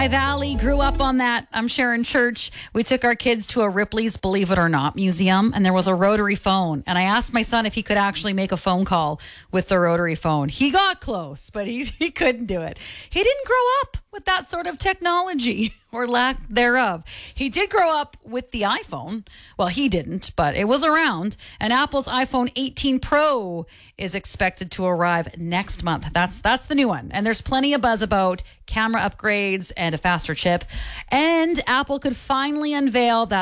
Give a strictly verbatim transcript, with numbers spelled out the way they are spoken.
High Valley, grew up on that. I'm Sharon Church. We took our kids to a Ripley's Believe It or Not museum, and there was a rotary phone. And I asked my son if he could actually make a phone call with the rotary phone. He got close, but he, he couldn't do it. He didn't grow up with that sort of technology or lack thereof. He did grow up with the iPhone. Well, he didn't, but it was around. And Apple's iPhone eighteen Pro is expected to arrive next month. That's that's the new one. And there's plenty of buzz about camera upgrades and a faster chip. And Apple could finally unveil that